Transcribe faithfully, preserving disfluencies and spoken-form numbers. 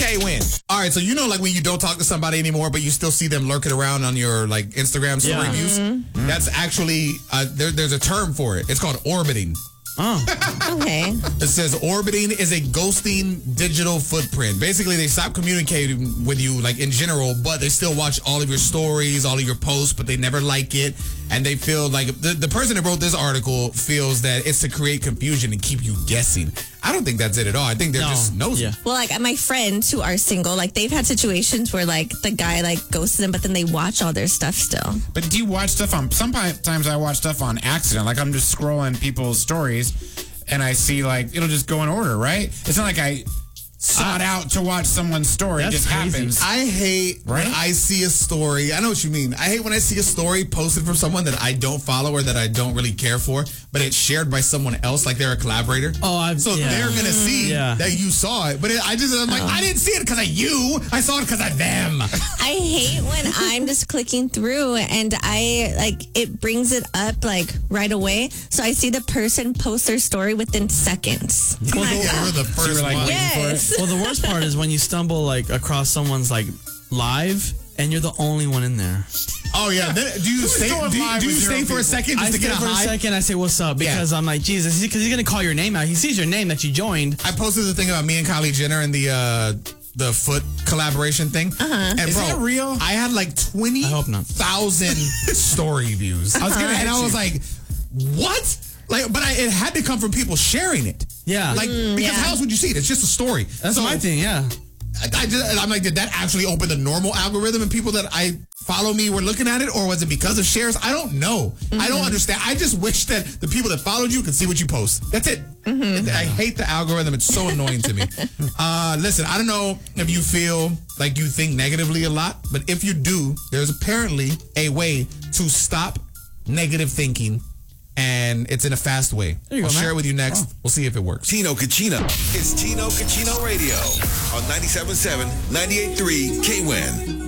K-Win. All right, so you know like when you don't talk to somebody anymore, but you still see them lurking around on your like Instagram story Yeah. views? Mm-hmm. That's actually, uh, there, there's a term for it. It's called orbiting. Oh. Okay. It says orbiting is a ghosting digital footprint. Basically, they stop communicating with you, like in general, but they still watch all of your stories, all of your posts, but they never like it. And they feel like the, the person that wrote this article feels that it's to create confusion and keep you guessing. I don't think that's it at all. I think they're No. just nosy. Yeah. Well, like my friends who are single, like they've had situations where like the guy like ghosted them, but then they watch all their stuff still. But do you watch stuff on, sometimes I watch stuff on accident. Like I'm just scrolling people's stories and I see like, it'll just go in order, right? It's not like I sought out to watch someone's story. It That's just crazy. happens. I hate Right? when I see a story. I know what you mean. I hate when I see a story posted from someone that I don't follow or that I don't really care for, but it's shared by someone else, like they're a collaborator. Oh, I've- so yeah. they're gonna see Yeah. that you saw it, but it, I just I'm like I didn't see it because of you. I saw it because of them. I hate when I'm just clicking through and I like it brings it up like right away. So I see the person post their story within seconds. Well, yeah, we're the So first you're like, one. waiting for it. Yes. Well, the worst part is when you stumble like across someone's like live and you're the only one in there. Oh yeah. Then, do you stay? going Do you, live do you with stay zero for a people? second just I to stay get a for a high? second. I say, what's up? Because I'm like, Jesus, because he's going to call your name out. He sees your name that you joined. I posted the thing about me and Kylie Jenner and the uh, the foot collaboration thing. Uh-huh. And Is bro, that real? I had like twenty I hope not. thousand story views. I was gonna, and I was like, what? Like, but I, it had to come from people sharing it. Yeah. Like, because yeah. how else would you see it? It's just a story. That's So, my thing, yeah. I, I just, I'm like, did that actually open the normal algorithm and people that I follow me were looking at it, or was it because of shares? I don't know. I don't understand. I just wish that the people that followed you could see what you post. That's it. I hate the algorithm. It's so annoying to me. Uh, listen, I don't know if you feel like you think negatively a lot, but if you do, there's apparently a way to stop negative thinking. And it's in a fast way. There you I'll go, share Matt. it with you next. We'll see if it works. Tino Kachina. It's Tino Kachino Radio on ninety-seven point seven, ninety-eight point three K W I N.